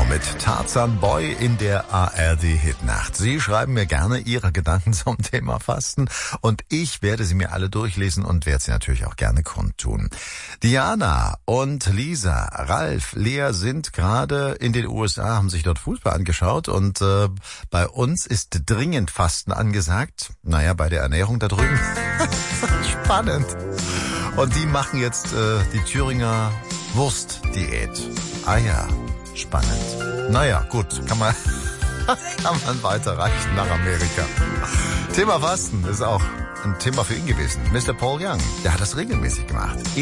mit Tarzan Boy in der ARD Hitnacht. Sie schreiben mir gerne Ihre Gedanken zum Thema Fasten und ich werde sie mir alle durchlesen und werde sie natürlich auch gerne kundtun. Diana und Lisa, Ralf, Lea sind gerade in den USA, haben sich dort Fußball angeschaut und bei uns ist dringend Fasten angesagt. Naja, bei der Ernährung da drüben. Spannend. Und die machen jetzt die Thüringer Wurstdiät. Ah ja, spannend. Naja, gut, kann man weiterreichen nach Amerika. Thema Fasten ist auch ein Thema für ihn gewesen. Mr. Paul Young, der hat das regelmäßig gemacht.